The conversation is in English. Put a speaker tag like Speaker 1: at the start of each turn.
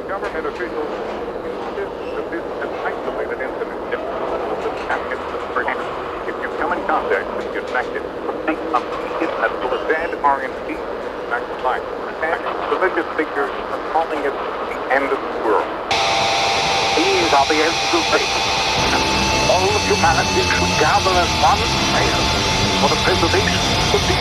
Speaker 1: government officials insist that this is an isolated incident. If you come in contact with the infected, think of the dead are indeed back to life. And religious figures are calling it the end of the world. These are the ends of nature. All of humanity should gather as one man for the preservation of the